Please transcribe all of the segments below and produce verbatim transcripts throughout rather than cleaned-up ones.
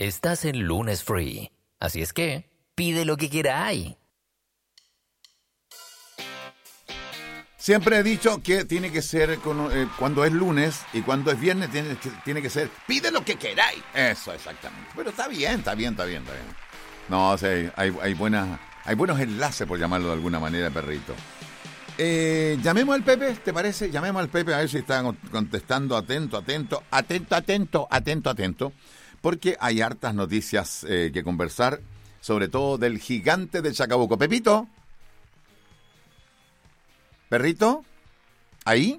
estás en Lunes Free. Así es que, pide lo que queráis. Siempre he dicho que tiene que ser con, eh, cuando es lunes y cuando es viernes tiene que, tiene que ser pide lo que queráis. Eso, exactamente. Pero está bien, está bien, está bien, está bien. No, o sea, hay, hay, buenas, hay buenos enlaces, por llamarlo de alguna manera, perrito. Eh, llamemos al Pepe, ¿te parece? Llamemos al Pepe a ver si está contestando. Atento, atento, atento, atento, atento, atento. Porque hay hartas noticias eh, que conversar, sobre todo del gigante de Chacabuco. Pepito. ¿Perrito? ¿Ahí?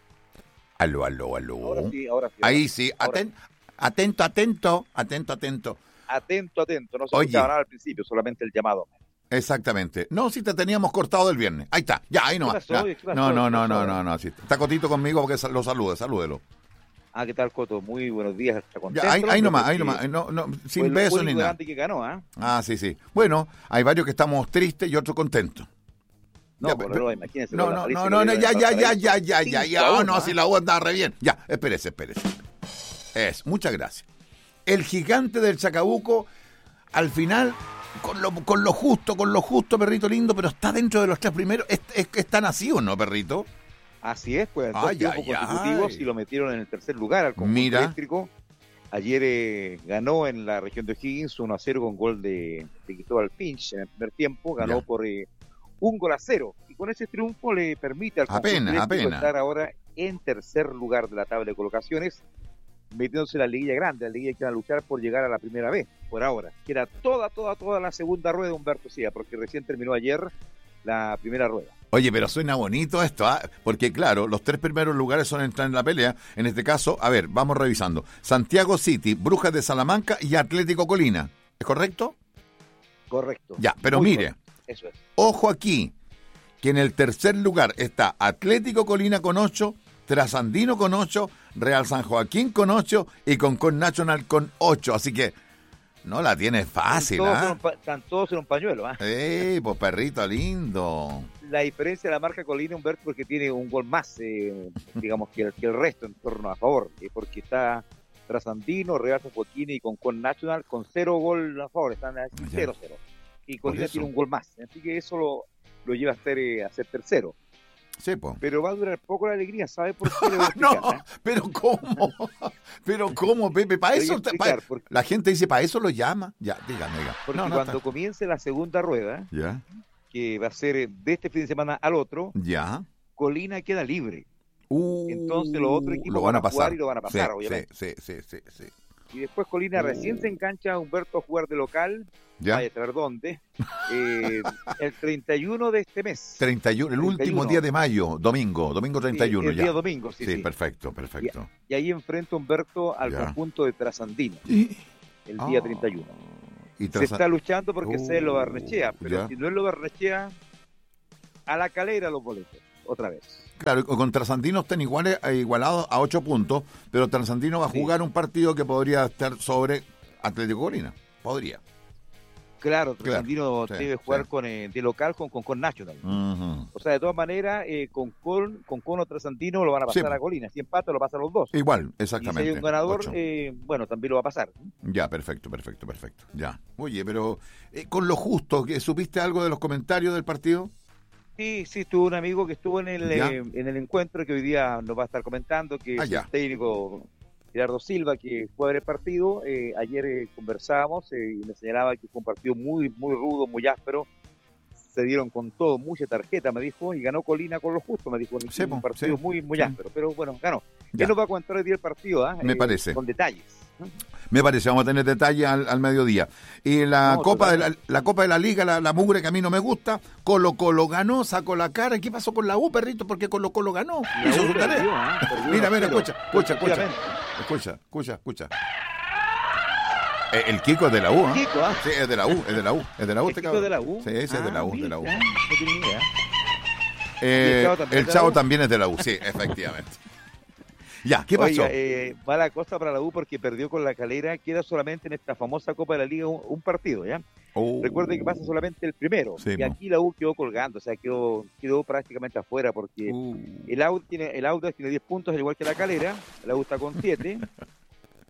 Aló, aló, aló. Ahora sí, ahora sí. Ahí sí. Ahora. Aten- atento, atento, atento, atento. Atento, atento. No se Oye. escuchaba nada al principio, solamente el llamado. Exactamente. No, si te teníamos cortado el viernes. Ahí está. Ya, ahí nomás. ¿Qué pasó? Ya. ¿Qué pasó? No, no, no, ¿Qué no, pasó? no, no. Sí. Está Cotito conmigo porque lo salude, salúdelo. Ah, ¿qué tal, Coto? Muy buenos días. Está Ya, contento. ahí, ahí nomás, ahí Porque nomás. No, no, fue sin el besos ni único nada. grande que ganó, ¿ah? Ah, sí, sí. Bueno, hay varios que estamos tristes y otros contentos. No, Ya, por pero- no, imagínense. No, con la no, paliza no, que no, le no, dieron ya, en ya, ya, Valparaíso. ya, ya, ya, ya. cinco a Oh, uno, no, ¿ah? si la U andaba re bien. Ya, espérese, espérese. Es, muchas gracias. El gigante del Chacabuco, al final, con lo, con lo justo, con lo justo, perrito lindo, pero está dentro de los tres primeros. ¿Es, es, están así o no, perrito? Así es, pues dos Ay, triunfos ay, consecutivos ay. y lo metieron en el tercer lugar al conjunto Mira. eléctrico. Ayer eh, ganó en la región de O'Higgins uno a cero con gol de, de Cristóbal Pinch en el primer tiempo, ganó Ya. por eh, un gol a cero y con ese triunfo le permite al conjunto Apenas, eléctrico apenas. estar ahora en tercer lugar de la tabla de colocaciones, metiéndose en la liguilla grande, la liguilla que van a luchar por llegar a la primera vez, por ahora, que era toda, toda, toda la segunda rueda de Humberto Cía, porque recién terminó ayer la primera rueda. Oye, pero suena bonito esto, ¿ah? Porque claro, los tres primeros lugares son entrar en la pelea. En este caso, a ver, vamos revisando. Santiago City, Brujas de Salamanca y Atlético Colina. ¿Es correcto? Correcto. Ya, pero Muy mire, correcto. Eso es. ojo aquí, que en el tercer lugar está Atlético Colina con ocho, Trasandino con ocho, Real San Joaquín con ocho y Concón Nacional con ocho. Así que no la tienes fácil, Están todos, en ¿ah? un pa- están todos en un pañuelo, ¿ah? ¡Ey, pues perrito lindo! La diferencia de la marca Colina, Humberto, porque tiene un gol más, eh, digamos, que el, que el resto en torno a favor, eh, porque está Trasandino, Real San Joaquín y Concón Nacional con cero gol a favor, están a cero cero. Y Por Colina eso. tiene un gol más, así que eso lo, lo lleva a ser, eh, a ser tercero. Sí, pues. Pero va a durar poco la alegría, ¿sabe por qué? Le voy a No, explicar, ¿eh? pero ¿cómo? Pero ¿cómo, Pepe? Para Le voy a eso, pa- explicar, porque, la gente dice, ¿para eso lo llama? Ya, dígame, diga. porque No, no, cuando está- comience la segunda rueda, Ya, que va a ser eh, de este fin de semana al otro, ya. Colina queda libre. Uh, Entonces los otros equipos lo van a van a jugar pasar. y lo van a pasar, Sí, obviamente. Sí, sí, sí, sí, sí. Y después Colina recién se engancha a Humberto a jugar de local, Ya, vaya a saber dónde, eh, el treinta y uno de este mes. treinta y uno, el último treinta y uno. día de mayo, domingo, domingo treinta y uno, Sí, el ya. día domingo, sí, Sí, sí. perfecto, perfecto. Y ahí enfrenta Humberto al Ya. conjunto de Trasandino, Y, el día Ah, treinta y uno. y Se tras- está luchando porque Uh, se lo Barnechea, pero ya. si no es lo Barnechea, a la calera los boletos, otra vez. Claro, con Trasandino están iguales, eh, igualados a ocho puntos, pero Trasandino va a Sí. jugar un partido que podría estar sobre Atlético Colina. Podría. Claro, Claro, Trasandino sí, debe jugar sí. con eh, de local con Concón Nacional. Ujú. O sea, de todas maneras, eh, con Con, con Cono Trasandino lo van a pasar Sí. a Colina. Si empata, lo pasan los dos. Igual, Y si exactamente. hay un ganador, Ocho. eh, bueno, también lo va a pasar. Ya, perfecto, perfecto, perfecto. Ya. Oye, pero eh, con lo justo, ¿que ¿supiste algo de los comentarios del partido? Sí, sí, estuvo un amigo que estuvo en el, Ya. eh, en el encuentro que hoy día nos va a estar comentando, que Ah, es ya. el técnico Gerardo Silva, que fue a ver el partido. Eh, ayer eh, conversábamos eh, y me señalaba que fue un partido muy, muy rudo, muy áspero. Se dieron con todo, mucha tarjeta, me dijo, y ganó Colina con lo justo, me dijo. Sí, un po, partido sí, muy, muy sí. áspero, pero bueno, ganó. Ya. Él nos va a contar hoy día el partido, ¿ah? Me parece. Con detalles. ¿no? Me parece, vamos a tener detalles al, al mediodía. Y la No, Copa de la, totalmente. la Copa de la Liga, la, la mugre que a mí no me gusta, Colo Colo ganó, sacó la cara. ¿Y qué pasó con la U, perrito? Porque Colo Colo ganó. La Hizo U su tarea. perdió, ¿ah? Perdió Mira, uno a mira, cero. escucha, escucha, escucha. Efectivamente. Escucha, escucha, escucha. Eh, el Kiko es de la U, ¿eh? Kiko, ¿ah? Sí, es de la U, es de la U, es de la U. ¿El este Kiko cabrón. de la U? Sí, ese es de la Ah, U, de la U. mira, no tenía idea. Eh, ¿Y el Chavo también el es de la Chavo U? también es de la U, sí, efectivamente. Ya, ¿qué pasó? Oiga, eh, mala cosa para la U porque perdió con la Calera. Queda solamente en esta famosa Copa de la Liga un, un partido, ¿ya? Oh. Recuerde que pasa solamente el primero. Sí, y po. aquí la U quedó colgando, o sea, quedó, quedó prácticamente afuera porque Uh. el Audax tiene, el Audax tiene diez puntos, al igual que la Calera. La U está con siete.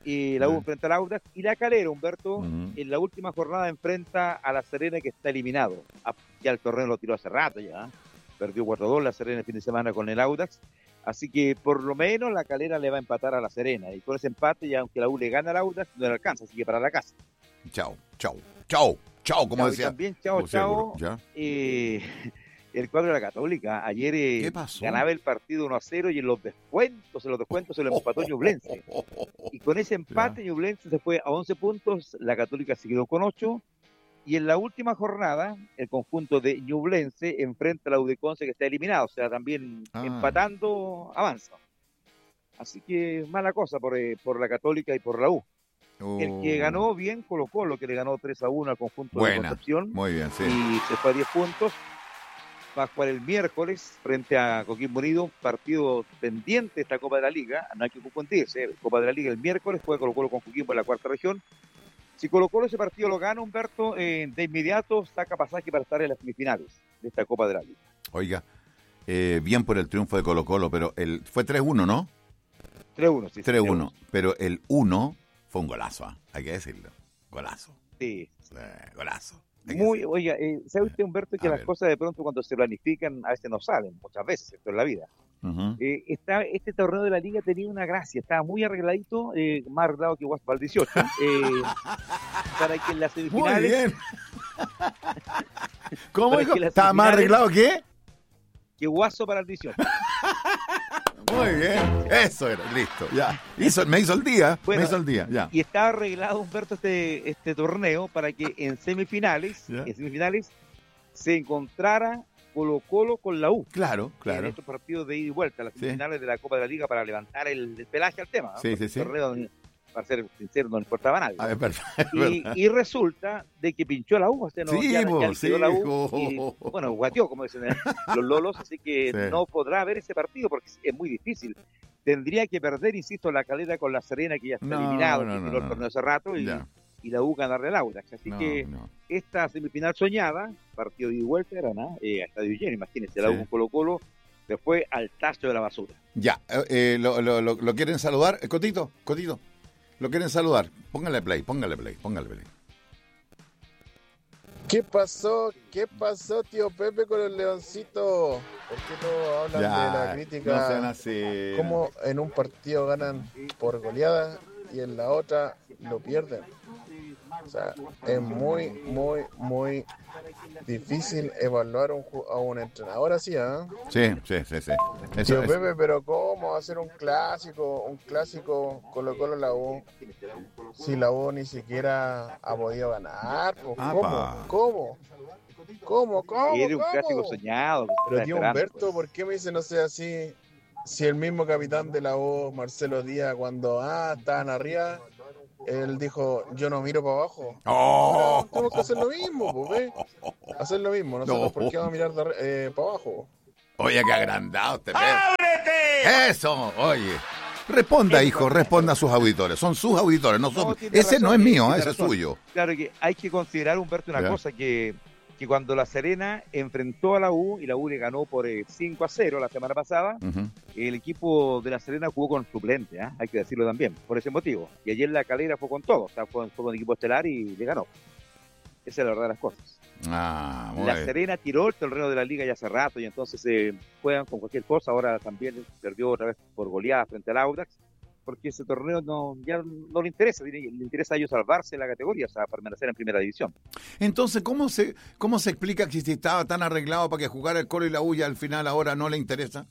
y la U Uh-huh. enfrenta al Audax, y la Calera, Humberto, Uh-huh. en la última jornada enfrenta a la Serena, que está eliminado. Ya el torneo lo tiró hace rato ya, perdió cuatro dos la Serena el fin de semana con el Audax, así que por lo menos la Calera le va a empatar a la Serena, y con ese empate, ya aunque la U le gana al Audax, no le alcanza, así que para la casa. Chao, chao, chao, chao, como Chao, y decía. también, chao, José chao, Guru, ¿ya? eh, el cuadro de la Católica, ayer eh, ¿Qué pasó? ganaba el partido uno a cero, y en los descuentos, en los descuentos se lo empató Ñublense. Y con ese empate, Ya. Ñublense se fue a once puntos, la Católica se quedó con ocho, y en la última jornada, el conjunto de Ñublense enfrenta a la U de Conce, que está eliminado, o sea, también Ah. empatando, avanza. Así que mala cosa por, eh, por la Católica y por la U. El que Oh. ganó bien Colo Colo, que le ganó tres a uno al conjunto Buena. de Concepción, Muy bien, sí. y se fue a diez puntos. Va a jugar el miércoles frente a Coquimbo Unido, partido pendiente de esta Copa de la Liga, no hay que confundirse, Copa de la Liga el miércoles, juega Colo Colo con Coquimbo en la cuarta región. Si Colo Colo ese partido lo gana, Humberto, eh, de inmediato saca pasaje para estar en las semifinales de esta Copa de la Liga. Oiga, eh, bien por el triunfo de Colo Colo, pero el fue tres uno, ¿no? tres uno, sí. tres uno, pero el uno fue un golazo, ¿ah? Hay que decirlo. Golazo. Sí. Eh, golazo. Hay que Muy, decirlo. oiga, eh, ¿sabe usted, Humberto, que A las ver. cosas de pronto cuando se planifican a veces no salen, muchas veces, esto es la vida? Ujú. Eh, está, este torneo de la Liga tenía una gracia, estaba muy arregladito, eh, más arreglado que Guas para el dieciocho, eh, para que en las Muy semifinales... bien. ¿Cómo Para dijo? que las ¿Estaba más semifinales- arreglado que? Que Guaso para el dieciocho. Muy bien. Eso era, listo. Ya. Hizo, me hizo el día. Bueno, me hizo el día. Ya. Y está arreglado, Humberto, este, este torneo para que en semifinales, Ya. en semifinales se encontrara Colo Colo con la U. Claro, En claro. estos partidos de ida y vuelta, las Sí. semifinales de la Copa de la Liga, para levantar el, el pelaje al tema. ¿no? Sí, sí, Porque sí. el torneo, para ser sincero, no le importaba a nadie. Ah, es verdad, es Y, verdad. y resulta de que pinchó la U, o sea, no, Sí, ya, ya po, le quedó sí, la U, jo. y, bueno, guateó, como dicen eh, los lolos, así que Sí. no podrá ver ese partido porque es muy difícil. Tendría que perder, insisto, la Calera con la Serena, que ya está No, eliminado, no, que no, tiró no. el torneo hace rato, y, Ya. y la U ganarle al Audax. Así No, que no. esta semifinal soñada, partido de ida y vuelta, era nada, eh, hasta de lleno, imagínense, la Sí. U con Colo Colo se fue al tacho de la basura. Ya. eh, eh, lo, lo, lo, ¿lo quieren saludar? Eh, Cotito, Cotito. ¿Lo quieren saludar? Póngale play, póngale play, póngale play. ¿Qué pasó? ¿Qué pasó, tío Pepe, con el leoncito? ¿Por qué todos hablan de la crítica? No sean así. ¿Cómo en un partido ganan por goleada y en la otra lo pierden? O sea, es muy, muy, muy difícil evaluar un ju- a un entrenador así, ¿ah? Sí, sí, sí, sí. Eso Tío es. Pepe, pero ¿cómo hacer un clásico, un clásico Colo Colo la U? Si la U ni siquiera ha podido ganar, pues, Apa. ¿cómo? ¿Cómo? ¿Cómo? ¿Cómo? Era un ¿Cómo? clásico soñado. que se Pero estaba tío esperando, Humberto, pues. ¿por qué me dice no sea así? Si el mismo capitán de la U, Marcelo Díaz, cuando ah, estaban arriba, él dijo, yo no miro para abajo. ¡Oh! Ahora tenemos que hacer lo mismo, pues, ¿ves? Hacer lo mismo. Nosotros, No. ¿por qué vamos a mirar de arri- eh, para abajo? Oye, qué agrandado este perro. ¡Eso! Oye. Responda, hijo, responda a sus auditores. Son sus auditores, no son. No, tiene Ese razón, no es mío, tiene ese es razón. suyo. Claro que hay que considerar, Humberto, una Ya. cosa, que, que cuando la Serena enfrentó a la U y la U le ganó por eh, cinco a cero la semana pasada, Ujú. el equipo de la Serena jugó con suplente, ¿ah? Hay que decirlo también, por ese motivo. Y ayer la Calera fue con todo, o sea, fue, fue con equipo estelar y le ganó. Esa es la verdad de las cosas. Ah, muy La bien. Serena tiró el torneo de la Liga ya hace rato y entonces eh, juegan con cualquier cosa. Ahora también perdió otra vez por goleada frente al Audax, porque ese torneo no ya no le interesa, le interesa a ellos salvarse la categoría, o sea, permanecer en primera división. Entonces, ¿cómo se cómo se explica que si estaba tan arreglado para que jugara el Colo y la U y al final ahora no le interesa?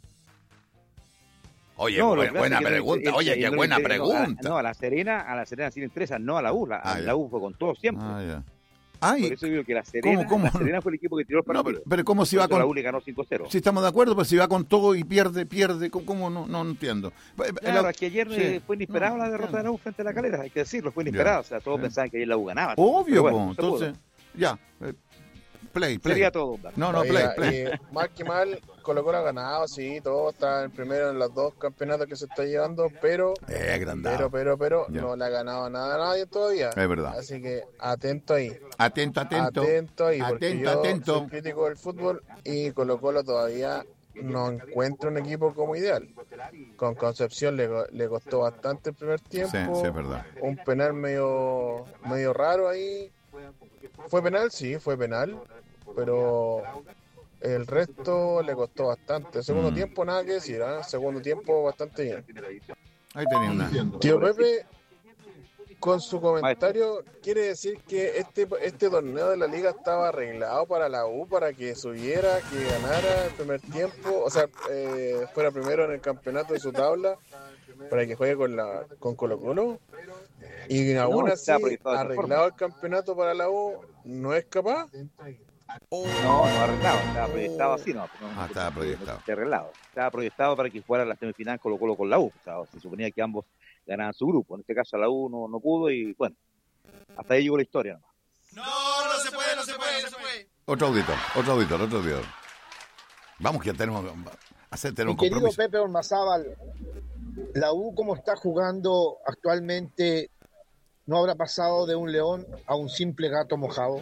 Oye, No, lo buena, que pasa buena es que no le pregunta. interesa- Oye, no qué le buena interesa- no, a la- pregunta. No, a la Serena, a la Serena sí le interesa, no a la U. La, Ah, a ya. la U fue con todo siempre. Ah, ya. Por Ay, eso digo que la Serena, ¿Cómo, cómo? la Serena fue el equipo que tiró el no, partido. pero, pero ¿cómo si Por va eso la U con... le ganó cinco cero. Si estamos de acuerdo, pero si va con todo y pierde, pierde, ¿cómo, cómo? No, no entiendo. Claro, El- es que ayer sí. eh, fue inesperada No, la derrota entiendo. de la U frente a la Calera, hay que decirlo, fue inesperada. O sea, todos Sí. pensaban que ayer la U ganaba. Obvio, Pero bueno, po, no se pudo. entonces, ya, eh, play, play. Sería todo, Humberto. No, no, play, Oiga, play. eh, más que mal, Colo Colo ha ganado, sí, todo está en primero en los dos campeonatos que se está llevando, pero, Eh, agrandado. pero, pero, pero, Ya. no le ha ganado nada a nadie todavía. Es verdad. Así que atento ahí. Atento, atento. Atento ahí, porque Atento, yo atento. soy crítico del fútbol y Colo Colo todavía no encuentra un equipo como ideal. con Concepción le, le costó bastante el primer tiempo. Sí, sí, es verdad. Un penal medio, medio raro ahí. ¿Fue penal? Sí, fue penal. Pero el resto le costó bastante. Segundo Mm. tiempo, nada que decir. ¿eh? Segundo tiempo, bastante bien. Ahí tenía una. Tío Pepe, con su comentario, quiere decir que este, este torneo de la liga estaba arreglado para la U, para que subiera, que ganara el primer tiempo, o sea, eh, fuera primero en el campeonato de su tabla, para que juegue con la con Colo Colo. Y aún No, así, está proyectado de esa arreglado el campeonato para la U, ¿no es capaz? No, no arreglado, estaba proyectado así, no. no Ah, estaba proyectado. no, arreglado. Estaba proyectado para que jugara la semifinal Colo Colo con la U. O sea, se suponía que ambos ganaban su grupo. En este caso la U no, no pudo y bueno, hasta ahí llegó la historia nomás. No, no se puede, no se puede, no se puede. Otro auditor, otro auditor, otro auditor. Vamos que ya tenemos hacer tener Mi un querido compromiso. Pepe Ormazábal, la U como está jugando actualmente no habrá pasado de un león a un simple gato mojado.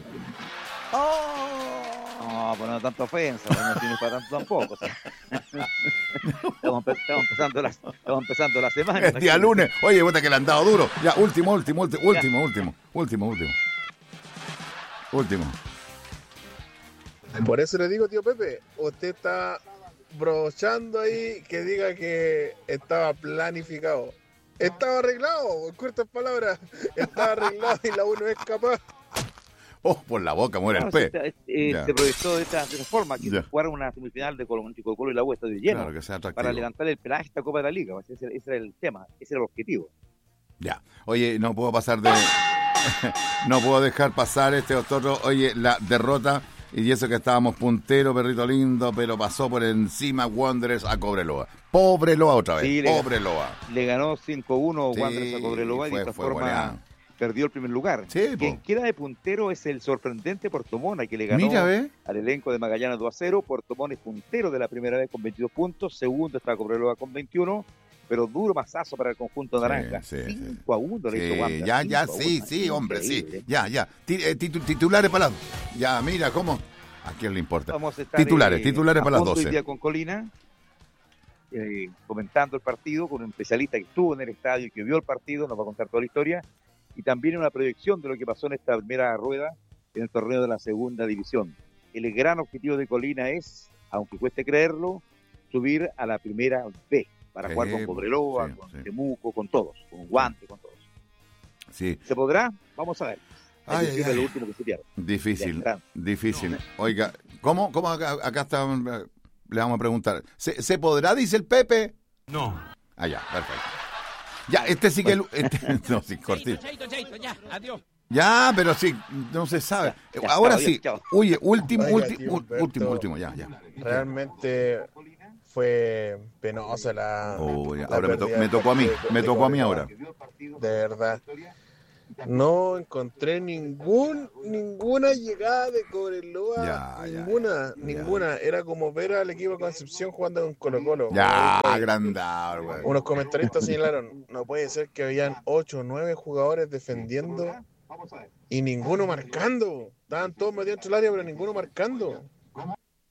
No, pues no tanta ofensa, pues no tiene para tanto tampoco. O sea. estamos, empe- estamos empezando la, estamos empezando la semana. Es día lunes. Oye, puta que le han dado duro. Ya, último, último, último, último, último, último, último. Último. Por eso le digo, tío Pepe, usted está brochando ahí que diga que estaba planificado. Estaba arreglado, en cortas palabras, estaba arreglado y la U no es capaz. Oh, por la boca muere el Claro, pez. se, eh, Ya. se proyectó de esta, de esta forma, que Ya. se jugara una semifinal de Colo, entre Colo Colo y la U estadio lleno, Claro, que sea atractivo. para levantar el pelaje de esta Copa de la Liga. Ese, ese- ese era el tema, ese era el objetivo. Ya. Oye, no puedo pasar de... no puedo dejar pasar este otro... Oye, la derrota, y eso que estábamos puntero, perrito lindo, pero pasó por encima Wanderers a Cobreloa. Pobreloa otra vez, Sí, le- Pobreloa. Le ganó cinco uno Sí, Wanderers a Cobreloa y fue- de esta fue forma goleada. perdió el primer lugar. Sí, po. Quien queda de puntero es el sorprendente Puerto Montt, que le ganó Mira, ve. al elenco de Magallanes dos a cero. Puerto Montt es puntero de la primera vez con veintidós puntos, segundo está Cobreloa con veintiuno, pero duro masazo para el conjunto Sí, naranja. sí, sí. cinco a uno le hizo Sí, Wanderers. ya, ya, cinco a sí, uno. sí, hombre, sí. Increíble. Ya, ya. Ti- eh, titu- titulares para las... Ya, mira, ¿cómo? ¿A quién le importa? Vamos a estar, Titulares, eh, titulares a para las fondo hoy doce. día con Colina, eh, comentando el partido con un especialista que estuvo en el estadio y que vio el partido, nos va a contar toda la historia, y también una proyección de lo que pasó en esta primera rueda en el torneo de la segunda división. El gran objetivo de Colina es, aunque cueste creerlo, subir a la primera B, para Sí, jugar con Cobreloa, sí, con sí. Temuco, con todos, con Guante, con todos. Sí. ¿Se podrá? Vamos a ver. Hay Ay, que decirle ay, lo ay. último que se pierde. Difícil, Ya, difícil. Oiga, ¿cómo, cómo acá, acá está? eh, Le vamos a preguntar. ¿Se, ¿Se podrá, dice el Pepe? No. Ah, ya, perfecto. Ya, este sí que... el- Este, no, sí, cortito. Chaito, chaito, ya, adiós. Ya, pero sí, no se sabe. Ya, Ahora chao, sí. chao. Oye, último, Oiga, último, tío ú- Humberto. último, último, ya, ya. Realmente fue penosa la. Oh, ya. la Ahora me, to- pérdida me del tocó a mí, partido de- me de tocó a mí Cobreloa. ahora. De verdad. No encontré ningún ninguna llegada de Cobreloa. Ya, ya, ninguna, ya. ninguna. Era como ver al equipo de Concepción jugando con Colo Colo. Ya, Como- agrandado, güey. Unos comentaristas señalaron, no puede ser que habían ocho o nueve jugadores defendiendo y ninguno marcando. Estaban todos metidos dentro del área, pero ninguno marcando.